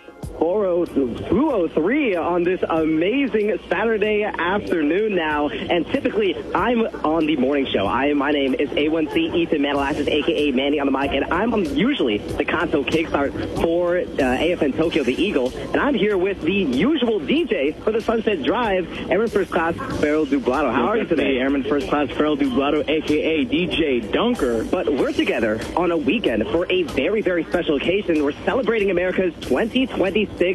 203 on this amazing Saturday afternoon now. And typically, I'm on the morning show. My name is A1C Ethan Manilasis, a.k.a. Manny on the mic, and I'm usually the Kanto Kickstart for AFN Tokyo, the Eagle. And I'm here with the usual DJ for the Sunset Drive, Airman First Class Farrell Dublado. How are you today? Airman First Class Farrell Dublado, a.k.a. DJ Dunker. But we're together on a weekend for a very, very special occasion. We're celebrating America's 2026